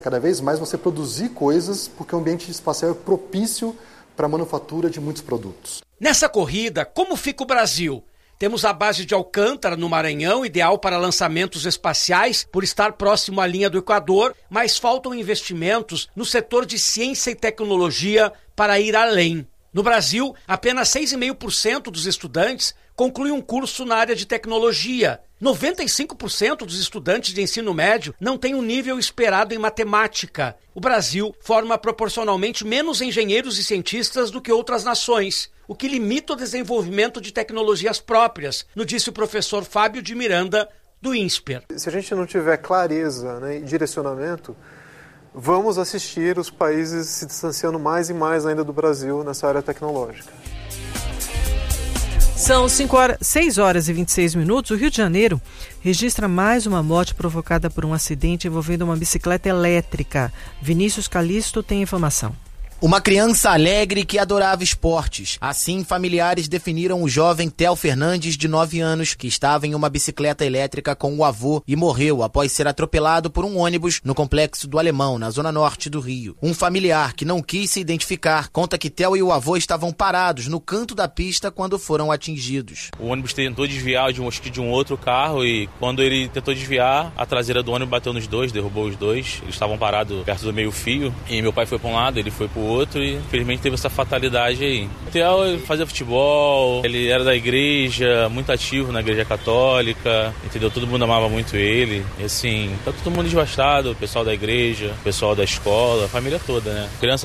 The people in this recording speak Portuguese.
Cada vez mais você produzir coisas porque o ambiente espacial é propício para a manufatura de muitos produtos. Nessa corrida, como fica o Brasil? Temos a base de Alcântara, no Maranhão, ideal para lançamentos espaciais por estar próximo à linha do Equador, mas faltam investimentos no setor de ciência e tecnologia para ir além. No Brasil, apenas 6,5% dos estudantes concluem um curso na área de tecnologia. 95% dos estudantes de ensino médio não têm um nível esperado em matemática. O Brasil forma proporcionalmente menos engenheiros e cientistas do que outras nações, o que limita o desenvolvimento de tecnologias próprias, nos disse o professor Fábio de Miranda, do INSPER. Se a gente não tiver clareza, e direcionamento, vamos assistir os países se distanciando mais e mais ainda do Brasil nessa área tecnológica. São 6 horas e 26 minutos. O Rio de Janeiro registra mais uma morte provocada por um acidente envolvendo uma bicicleta elétrica. Vinícius Calixto tem informação. Uma criança alegre que adorava esportes. Assim, familiares definiram o jovem Theo Fernandes, de 9 anos, que estava em uma bicicleta elétrica com o avô e morreu após ser atropelado por um ônibus no Complexo do Alemão, na zona norte do Rio. Um familiar que não quis se identificar conta que Theo e o avô estavam parados no canto da pista quando foram atingidos. O ônibus tentou desviar de um outro carro e quando ele tentou desviar, a traseira do ônibus bateu nos dois, derrubou os dois. Eles estavam parados perto do meio-fio e meu pai foi para um lado, ele foi para o outro e infelizmente teve essa fatalidade aí. O Theo fazia futebol, ele era da igreja, muito ativo na igreja católica, entendeu? Todo mundo amava muito ele. E assim, tá todo mundo devastado, o pessoal da igreja, o pessoal da escola, a família toda, né? Criança